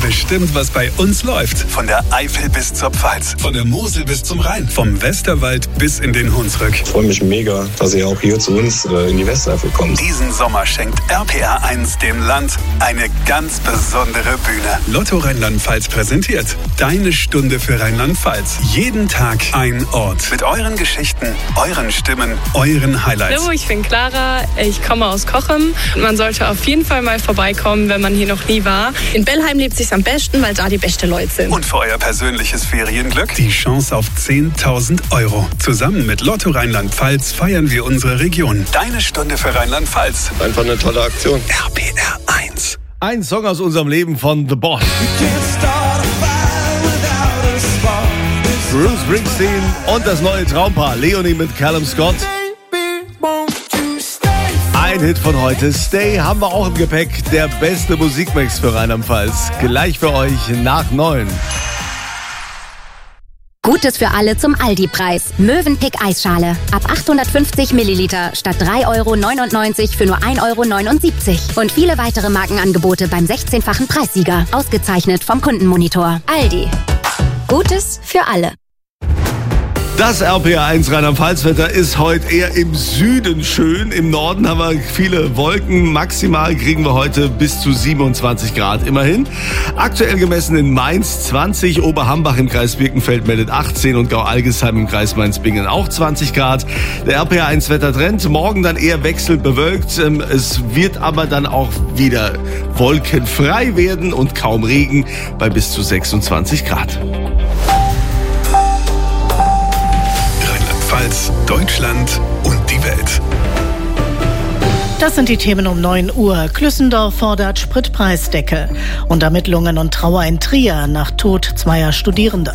bestimmt, was bei uns läuft. Von der Eifel bis zur Pfalz, von der Mosel bis zum Rhein, vom Westerwald bis in den Hunsrück. Ich freue mich mega, dass ihr auch hier zu uns in die Westeifel kommt. Diesen Sommer schenkt RPR1 dem Land eine ganz besondere Bühne. Lotto Rheinland-Pfalz präsentiert Deine Stunde für Rheinland-Pfalz. Jeden Tag ein Ort. Mit euren Geschichten, euren Stimmen, euren Highlights. Hallo, ich bin Clara, ich komme aus Cochem. Man sollte auf jeden Fall mal vorbeikommen, wenn man hier noch nie war. In Bellheim lebt es sich am besten, weil da die besten Leute sind. Und für euer persönliches Ferienglück die Chance auf 10.000 €. Zusammen mit Lotto Rheinland-Pfalz feiern wir unsere Region. Deine Stunde für Rheinland-Pfalz. Einfach eine tolle Aktion. RPR1. Ein Song aus unserem Leben von The Boss. Bruce Springsteen und das neue Traumpaar Leonie mit Callum Scott. Ein Hit von heute. Stay haben wir auch im Gepäck. Der beste Musikmix für Rheinland-Pfalz. Gleich für euch nach 9. Gutes für alle zum Aldi-Preis. Mövenpick Eisschale. Ab 850 Milliliter statt 3,99 € für nur 1,79 €. Und viele weitere Markenangebote beim 16-fachen Preissieger. Ausgezeichnet vom Kundenmonitor. Aldi. Gutes für alle. Das RPR1 Rheinland-Pfalz-Wetter ist heute eher im Süden schön. Im Norden haben wir viele Wolken. Maximal kriegen wir heute bis zu 27 Grad immerhin. Aktuell gemessen in Mainz 20, Oberhambach im Kreis Birkenfeld meldet 18 und Gau-Algesheim im Kreis Mainz-Bingen auch 20 Grad. Der RPR1-Wettertrend, morgen dann eher wechselnd bewölkt. Es wird aber dann auch wieder wolkenfrei werden und kaum Regen bei bis zu 26 Grad. Deutschland und die Welt. Das sind die Themen um 9 Uhr. Klüssendorf fordert Spritpreisdeckel und Ermittlungen und Trauer in Trier nach Tod zweier Studierender.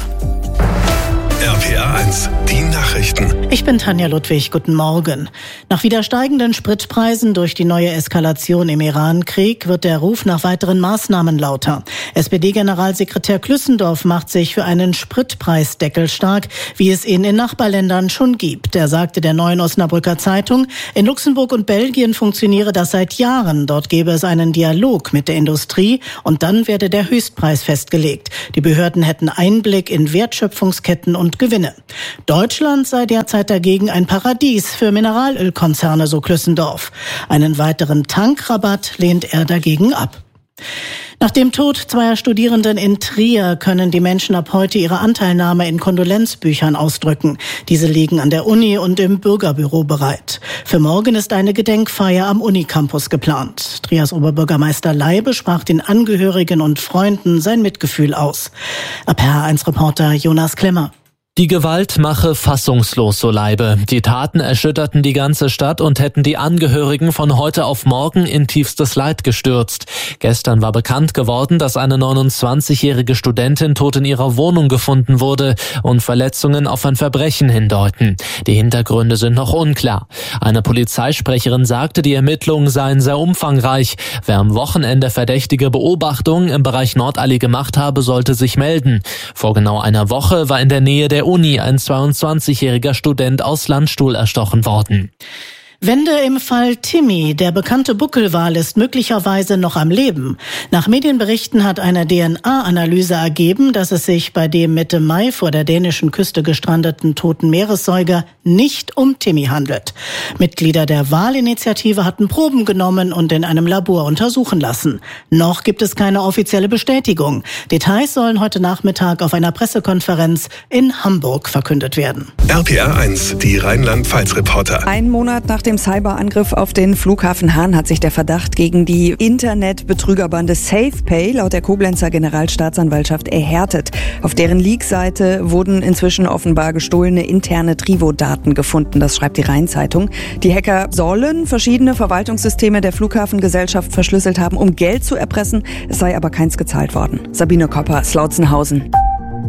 RPR1, die Nachrichten. Ich bin Tanja Ludwig, guten Morgen. Nach wieder steigenden Spritpreisen durch die neue Eskalation im Iran-Krieg wird der Ruf nach weiteren Maßnahmen lauter. SPD-Generalsekretär Klüssendorf macht sich für einen Spritpreisdeckel stark, wie es ihn in Nachbarländern schon gibt. Er sagte der Neuen Osnabrücker Zeitung, in Luxemburg und Belgien funktioniere das seit Jahren. Dort gäbe es einen Dialog mit der Industrie und dann werde der Höchstpreis festgelegt. Die Behörden hätten Einblick in Wertschöpfungsketten und Gewinne. Deutschland sei derzeit dagegen ein Paradies für Mineralölkonzerne, so Klüssendorf. Einen weiteren Tankrabatt lehnt er dagegen ab. Nach dem Tod zweier Studierenden in Trier können die Menschen ab heute ihre Anteilnahme in Kondolenzbüchern ausdrücken. Diese liegen an der Uni und im Bürgerbüro bereit. Für morgen ist eine Gedenkfeier am Unicampus geplant. Triers Oberbürgermeister Leibe sprach den Angehörigen und Freunden sein Mitgefühl aus. RPR1-Reporter Jonas Klemmer. Die Gewalt mache fassungslos, so Leibe. Die Taten erschütterten die ganze Stadt und hätten die Angehörigen von heute auf morgen in tiefstes Leid gestürzt. Gestern war bekannt geworden, dass eine 29-jährige Studentin tot in ihrer Wohnung gefunden wurde und Verletzungen auf ein Verbrechen hindeuten. Die Hintergründe sind noch unklar. Eine Polizeisprecherin sagte, die Ermittlungen seien sehr umfangreich. Wer am Wochenende verdächtige Beobachtungen im Bereich Nordallee gemacht habe, sollte sich melden. Vor genau einer Woche war in der Nähe der Uni ein 22-jähriger Student aus Landstuhl erstochen worden. Wende im Fall Timmy. Der bekannte Buckelwal ist möglicherweise noch am Leben. Nach Medienberichten hat eine DNA-Analyse ergeben, dass es sich bei dem Mitte Mai vor der dänischen Küste gestrandeten toten Meeressäuger nicht um Timmy handelt. Mitglieder der Walinitiative hatten Proben genommen und in einem Labor untersuchen lassen. Noch gibt es keine offizielle Bestätigung. Details sollen heute Nachmittag auf einer Pressekonferenz in Hamburg verkündet werden. RPR1, die Rheinland-Pfalz-Reporter. Ein Monat nach dem Cyberangriff auf den Flughafen Hahn hat sich der Verdacht gegen die Internetbetrügerbande SafePay laut der Koblenzer Generalstaatsanwaltschaft erhärtet. Auf deren Leak-Seite wurden inzwischen offenbar gestohlene interne Trivo-Daten gefunden, das schreibt die Rhein-Zeitung. Die Hacker sollen verschiedene Verwaltungssysteme der Flughafengesellschaft verschlüsselt haben, um Geld zu erpressen. Es sei aber keins gezahlt worden. Sabine Kopper, Slautzenhausen.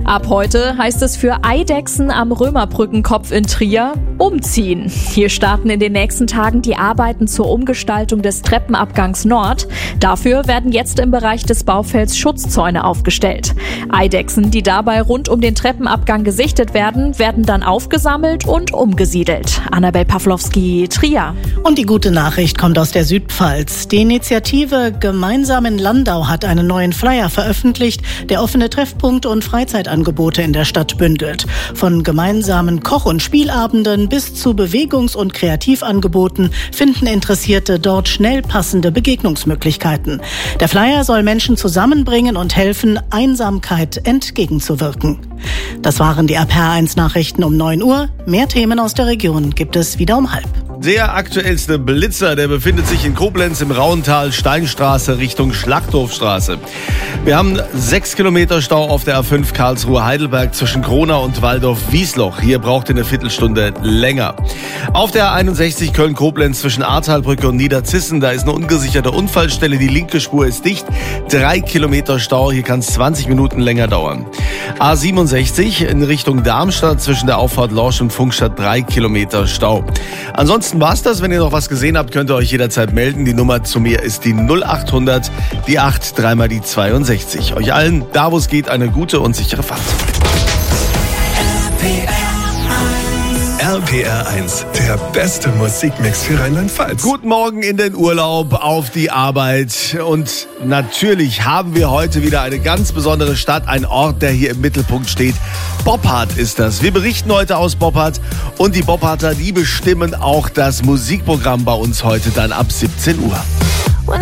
Ab heute heißt es für Eidechsen am Römerbrückenkopf in Trier umziehen. Hier starten in den nächsten Tagen die Arbeiten zur Umgestaltung des Treppenabgangs Nord. Dafür werden jetzt im Bereich des Baufelds Schutzzäune aufgestellt. Eidechsen, die dabei rund um den Treppenabgang gesichtet werden, werden dann aufgesammelt und umgesiedelt. Annabel Pawlowski, Trier. Und die gute Nachricht kommt aus der Südpfalz. Die Initiative Gemeinsam in Landau hat einen neuen Flyer veröffentlicht, der offene Treffpunkte und Freizeitangebote in der Stadt bündelt. Von gemeinsamen Koch- und Spielabenden bis zu Bewegungs- und Kreativangeboten finden Interessierte dort schnell passende Begegnungsmöglichkeiten. Der Flyer soll Menschen zusammenbringen und helfen, Einsamkeit entgegenzuwirken. Das waren die RPR1-Nachrichten um 9 Uhr. Mehr Themen aus der Region gibt es wieder um 12:30. Der aktuellste Blitzer, der befindet sich in Koblenz im Rauental, Steinstraße Richtung Schlachthofstraße. Wir haben 6 Kilometer Stau auf der A5 Karlsruhe-Heidelberg zwischen Kronau und Waldorf-Wiesloch. Hier braucht ihr eine Viertelstunde länger. Auf der A61 Köln-Koblenz zwischen Ahrtalbrücke und Niederzissen, da ist eine ungesicherte Unfallstelle. Die linke Spur ist dicht. 3 Kilometer Stau, hier kann es 20 Minuten länger dauern. A67 in Richtung Darmstadt zwischen der Auffahrt Lorsch und Funkstadt 3 Kilometer Stau. Ansonsten war's das. Wenn ihr noch was gesehen habt, könnt ihr euch jederzeit melden. Die Nummer zu mir ist die 0800, die 8, dreimal die 62. Euch allen, da wo es geht, eine gute und sichere Fahrt. RPR1, der beste Musikmix für Rheinland-Pfalz. Guten Morgen in den Urlaub, auf die Arbeit. Und natürlich haben wir heute wieder eine ganz besondere Stadt, ein Ort, der hier im Mittelpunkt steht. Boppard ist das. Wir berichten heute aus Boppard und die Bopparder, die bestimmen auch das Musikprogramm bei uns heute dann ab 17 Uhr.